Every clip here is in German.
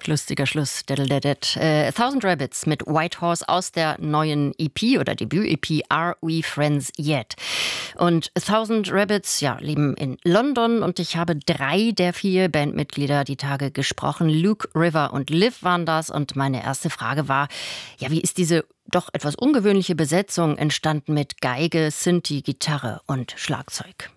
Lustiger Schluss. Thousand Rabbits mit White Horse aus der neuen EP oder Debüt-EP Are We Friends Yet? Und Thousand Rabbits leben in London und ich habe 3 der 4 Bandmitglieder die Tage gesprochen. Luke, River und Liv waren das und meine erste Frage war, wie ist diese doch etwas ungewöhnliche Besetzung entstanden mit Geige, Synthi, Gitarre und Schlagzeug?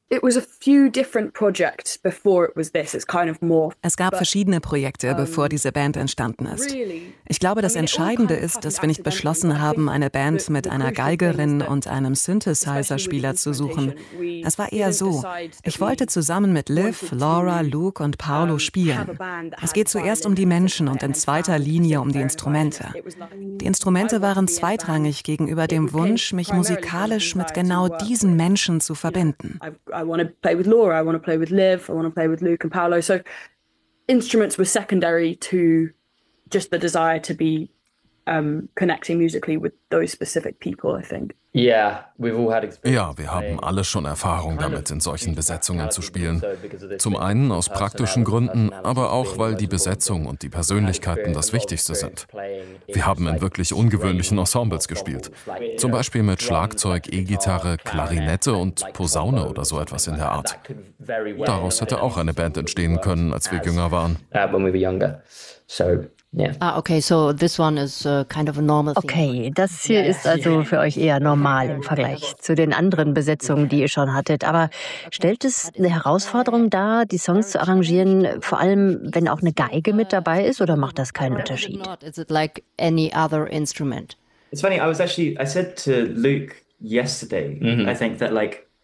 Es gab verschiedene Projekte, bevor diese Band entstanden ist. Ich glaube, das Entscheidende ist, dass wir nicht beschlossen haben, eine Band mit einer Geigerin und einem Synthesizer-Spieler zu suchen. Es war eher so. Ich wollte zusammen mit Liv, Laura, Luke und Paolo spielen. Es geht zuerst um die Menschen und in zweiter Linie um die Instrumente. Die Instrumente waren zweitrangig gegenüber dem Wunsch, mich musikalisch mit genau diesen Menschen zu verbinden. I want to play with Laura, I want to play with Liv, I want to play with Luke and Paolo. So instruments were secondary to just the desire to be connecting musically with those specific people, I think. Ja, wir haben alle schon Erfahrung damit, in solchen Besetzungen zu spielen. Zum einen aus praktischen Gründen, aber auch, weil die Besetzung und die Persönlichkeiten das Wichtigste sind. Wir haben in wirklich ungewöhnlichen Ensembles gespielt. Zum Beispiel mit Schlagzeug, E-Gitarre, Klarinette und Posaune oder so etwas in der Art. Daraus hätte auch eine Band entstehen können, als wir jünger waren. Okay, so this one is kind of a normal thing. Okay, das hier ist also für euch eher normal im Vergleich zu den anderen Besetzungen, die ihr schon hattet. Aber stellt es eine Herausforderung dar, die Songs zu arrangieren, vor allem wenn auch eine Geige mit dabei ist, oder macht das keinen Unterschied? Is it like any other instrument? It's funny, I said to Luke yesterday, I think that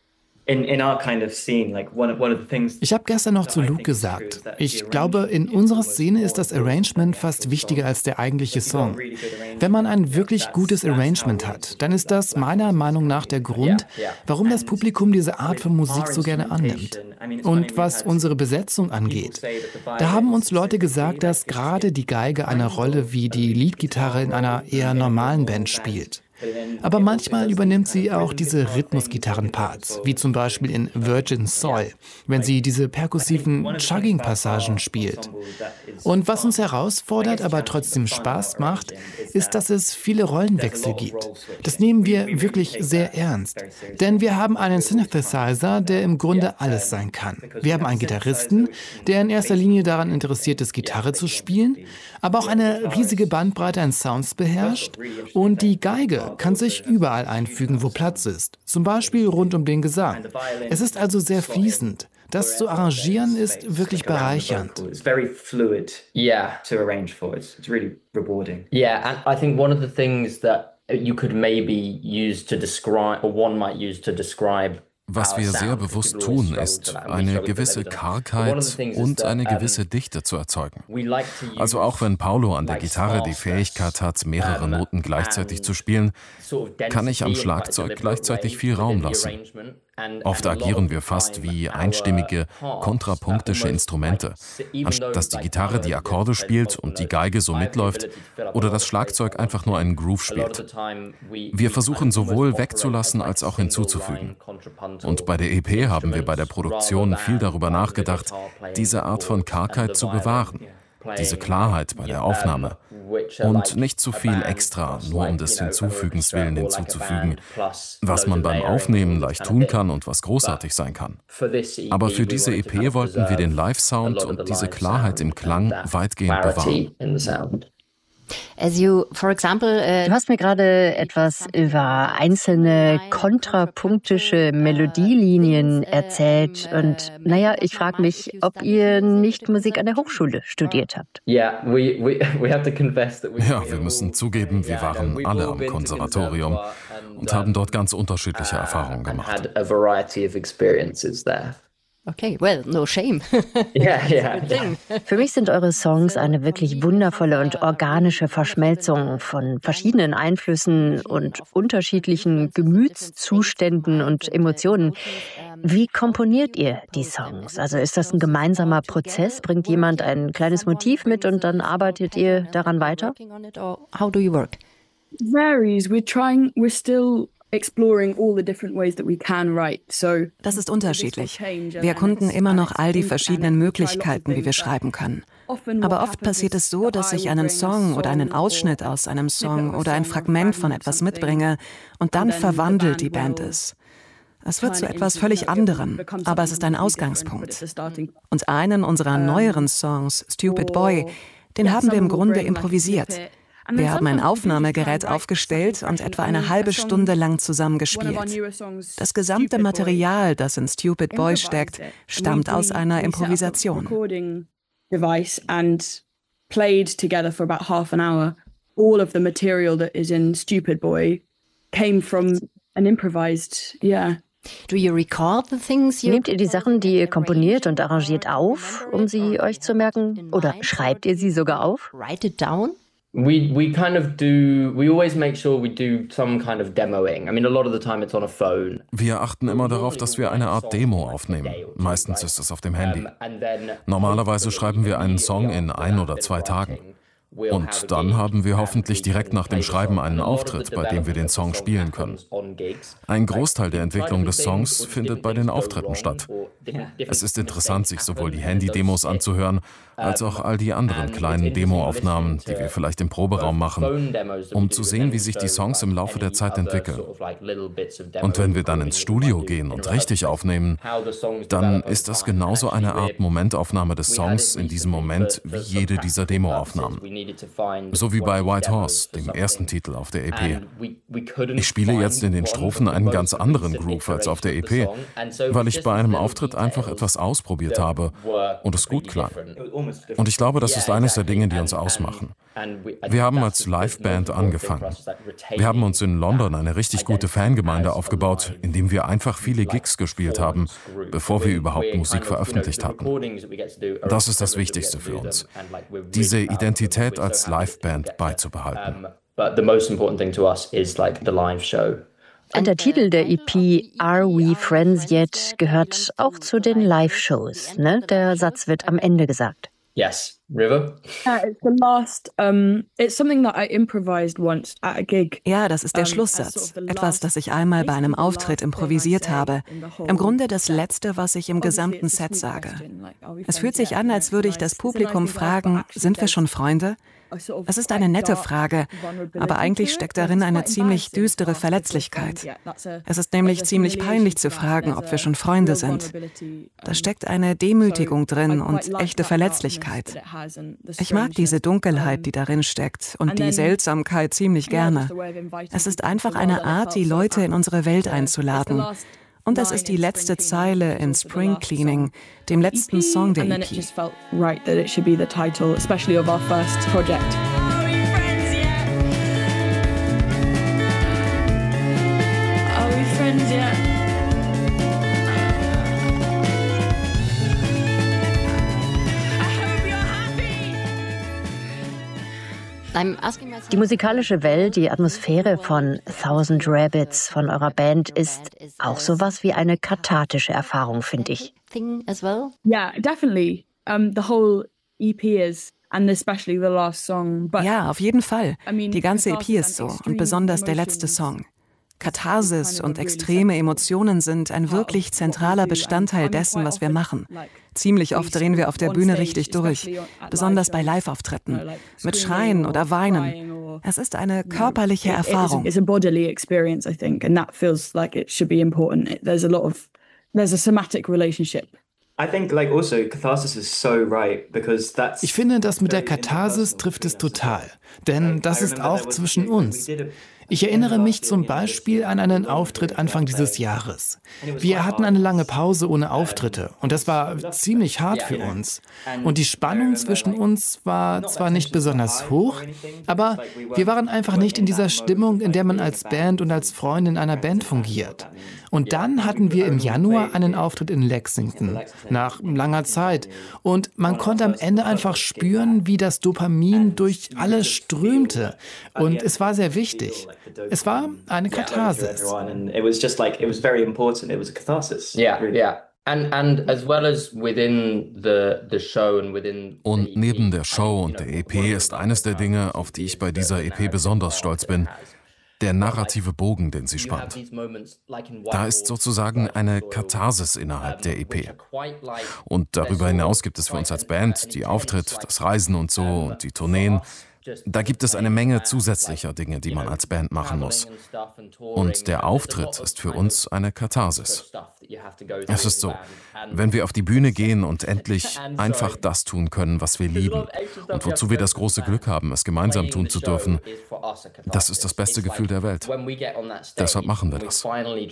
in our kind of scene, one of the things. Ich habe gestern noch zu Luke gesagt, ich glaube, in unserer Szene ist das Arrangement fast wichtiger als der eigentliche Song. Wenn man ein wirklich gutes Arrangement hat, dann ist das meiner Meinung nach der Grund, warum das Publikum diese Art von Musik so gerne annimmt. Und was unsere Besetzung angeht, da haben uns Leute gesagt, dass gerade die Geige eine Rolle wie die Leadgitarre in einer eher normalen Band spielt. Aber manchmal übernimmt sie auch diese Rhythmusgitarrenparts, wie zum Beispiel in Virgin Soul, wenn sie diese perkussiven Chugging-Passagen spielt. Und was uns herausfordert, aber trotzdem Spaß macht, ist, dass es viele Rollenwechsel gibt. Das nehmen wir wirklich sehr ernst. Denn wir haben einen Synthesizer, der im Grunde alles sein kann. Wir haben einen Gitarristen, der in erster Linie daran interessiert ist, Gitarre zu spielen, aber auch eine riesige Bandbreite an Sounds beherrscht. Und die Geige kann sich überall einfügen, wo Platz ist. Zum Beispiel rund um den Gesang. Es ist also sehr fließend. Das zu arrangieren ist wirklich bereichernd. It's very fluid to arrange for. It's really rewarding. Yeah, and I think one of the things that you could maybe use to describe, or one might use to describe. Was wir sehr bewusst tun, ist, eine gewisse Kargheit und eine gewisse Dichte zu erzeugen. Also auch wenn Paolo an der Gitarre die Fähigkeit hat, mehrere Noten gleichzeitig zu spielen, kann ich am Schlagzeug gleichzeitig viel Raum lassen. Oft agieren wir fast wie einstimmige, kontrapunktische Instrumente, anstatt dass die Gitarre die Akkorde spielt und die Geige so mitläuft oder das Schlagzeug einfach nur einen Groove spielt. Wir versuchen sowohl wegzulassen als auch hinzuzufügen. Und bei der EP haben wir bei der Produktion viel darüber nachgedacht, diese Art von Kargheit zu bewahren. Diese Klarheit bei der Aufnahme und nicht zu viel extra, nur um des Hinzufügens willen hinzuzufügen, was man beim Aufnehmen leicht tun kann und was großartig sein kann. Aber für diese EP wollten wir den Live-Sound und diese Klarheit im Klang weitgehend bewahren. Du hast mir gerade etwas über einzelne kontrapunktische Melodielinien erzählt und ich frage mich, ob ihr nicht Musik an der Hochschule studiert habt. Ja, wir müssen zugeben, wir waren alle am Konservatorium und haben dort ganz unterschiedliche Erfahrungen gemacht. Okay, well, no shame. Für mich sind eure Songs eine wirklich wundervolle und organische Verschmelzung von verschiedenen Einflüssen und unterschiedlichen Gemütszuständen und Emotionen. Wie komponiert ihr die Songs? Also ist das ein gemeinsamer Prozess? Bringt jemand ein kleines Motiv mit und dann arbeitet ihr daran weiter? How do you work? Varies. We're still exploring all the different ways that we can write. So das ist unterschiedlich. Wir erkunden immer noch all die verschiedenen Möglichkeiten, wie wir schreiben können. Aber oft passiert es so, dass ich einen Song oder einen Ausschnitt aus einem Song oder ein Fragment von etwas mitbringe und dann verwandelt die Band es. Es wird zu etwas völlig anderem, aber es ist ein Ausgangspunkt. Und einen unserer neueren Songs, Stupid Boy, den haben wir im Grunde improvisiert. Wir haben ein Aufnahmegerät aufgestellt und etwa eine halbe Stunde lang zusammen gespielt. Das gesamte Material, das in Stupid Boy steckt, stammt aus einer Improvisation. Played together for about half an hour. All of the material that is in Stupid Boy came from an improvised, Do you record the things Nehmt ihr die Sachen, die ihr komponiert und arrangiert, auf, um sie euch zu merken? Oder schreibt ihr sie sogar auf? Write it down? We kind of do, we always make sure we do some kind of demoing. I mean, a lot of the time it's on a phone. Wir achten immer darauf, dass wir eine Art Demo aufnehmen. Meistens ist es auf dem Handy. Normalerweise schreiben wir einen Song in 1 oder 2 Tagen. Und dann haben wir hoffentlich direkt nach dem Schreiben einen Auftritt, bei dem wir den Song spielen können. Ein Großteil der Entwicklung des Songs findet bei den Auftritten statt. Es ist interessant, sich sowohl die Handy-Demos anzuhören, als auch all die anderen kleinen Demo-Aufnahmen, die wir vielleicht im Proberaum machen, um zu sehen, wie sich die Songs im Laufe der Zeit entwickeln. Und wenn wir dann ins Studio gehen und richtig aufnehmen, dann ist das genauso eine Art Momentaufnahme des Songs in diesem Moment wie jede dieser Demo-Aufnahmen. So wie bei White Horse, dem ersten Titel auf der EP. Ich spiele jetzt in den Strophen einen ganz anderen Groove als auf der EP, weil ich bei einem Auftritt einfach etwas ausprobiert habe und es gut klang. Und ich glaube, das ist eines der Dinge, die uns ausmachen. Wir haben als Liveband angefangen. Wir haben uns in London eine richtig gute Fangemeinde aufgebaut, indem wir einfach viele Gigs gespielt haben, bevor wir überhaupt Musik veröffentlicht hatten. Das ist das Wichtigste für uns, diese Identität als Liveband beizubehalten. Und der Titel der EP, Are We Friends Yet, gehört auch zu den Live-Shows, ne? Der Satz wird am Ende gesagt. Yes, River? It's the last, it's something that I improvised once at a gig. Ja, das ist der Schlusssatz. Etwas, das ich einmal bei einem Auftritt improvisiert habe. Im Grunde das Letzte, was ich im gesamten Set sage. Es fühlt sich an, als würde ich das Publikum fragen, sind wir schon Freunde? Es ist eine nette Frage, aber eigentlich steckt darin eine ziemlich düstere Verletzlichkeit. Es ist nämlich ziemlich peinlich zu fragen, ob wir schon Freunde sind. Da steckt eine Demütigung drin und echte Verletzlichkeit. Ich mag diese Dunkelheit, die darin steckt, und die Seltsamkeit ziemlich gerne. Es ist einfach eine Art, die Leute in unsere Welt einzuladen. Und es ist die letzte Zeile in Spring Cleaning, dem letzten Song der EP. Die musikalische Welt, die Atmosphäre von Thousand Rabbits, von eurer Band, ist auch sowas wie eine kathartische Erfahrung, finde ich. Yeah, definitely. The whole EP is, and especially the last song. But ja, auf jeden Fall. Die ganze EP ist so, und besonders der letzte Song. Katharsis und extreme Emotionen sind ein wirklich zentraler Bestandteil dessen, was wir machen. Ziemlich oft drehen wir auf der Bühne richtig durch, besonders bei Live-Auftritten, mit Schreien oder Weinen. Es ist eine körperliche Erfahrung. It's a bodily experience, I think, and that feels like it should be important. There's a somatic relationship. Ich finde, das mit der Katharsis trifft es total, denn das ist auch zwischen uns. Ich erinnere mich zum Beispiel an einen Auftritt Anfang dieses Jahres. Wir hatten eine lange Pause ohne Auftritte und das war ziemlich hart für uns. Und die Spannung zwischen uns war zwar nicht besonders hoch, aber wir waren einfach nicht in dieser Stimmung, in der man als Band und als Freund in einer Band fungiert. Und dann hatten wir im Januar einen Auftritt in Lexington, nach langer Zeit. Und man konnte am Ende einfach spüren, wie das Dopamin durch alles strömte. Und es war sehr wichtig. Es war eine Katharsis. Und neben der Show und der EP ist eines der Dinge, auf die ich bei dieser EP besonders stolz bin. der narrative Bogen, den sie spannt. Da ist sozusagen eine Katharsis innerhalb der EP. Und darüber hinaus gibt es für uns als Band die Auftritt, das Reisen und so und die Tourneen. Da gibt es eine Menge zusätzlicher Dinge, die man als Band machen muss. Und der Auftritt ist für uns eine Katharsis. Es ist so, wenn wir auf die Bühne gehen und endlich einfach das tun können, was wir lieben und wozu wir das große Glück haben, es gemeinsam tun zu dürfen, das ist das beste Gefühl der Welt. Deshalb machen wir das.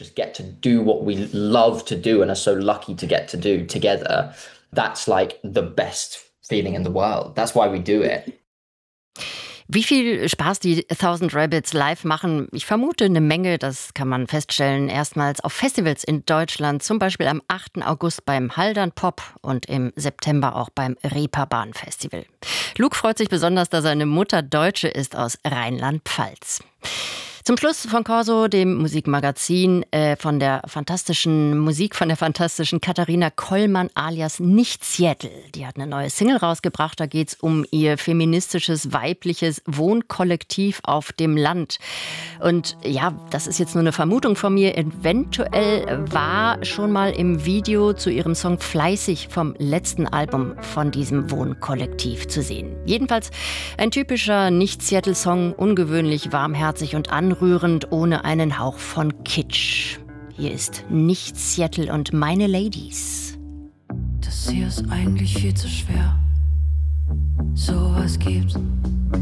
That's like the best feeling in the world. That's why we do it. Wie viel Spaß die Thousand Rabbits live machen, ich vermute eine Menge, das kann man feststellen, erstmals auf Festivals in Deutschland, zum Beispiel am 8. August beim Haldern Pop und im September auch beim Reeperbahn Festival. Luke freut sich besonders, dass seine Mutter Deutsche ist aus Rheinland-Pfalz. Zum Schluss von Corso, dem Musikmagazin, von der fantastischen Katharina Kollmann alias Nicht Seattle. Die hat eine neue Single rausgebracht, da geht's um ihr feministisches, weibliches Wohnkollektiv auf dem Land. Und ja, das ist jetzt nur eine Vermutung von mir, eventuell war schon mal im Video zu ihrem Song Fleißig vom letzten Album von diesem Wohnkollektiv zu sehen. Jedenfalls ein typischer Nicht Seattle-Song, ungewöhnlich, warmherzig und anrührend, ohne einen Hauch von Kitsch. Hier ist Nicht Seattle und Meine Ladies. Das hier ist eigentlich viel zu schwer. Sowas gibt's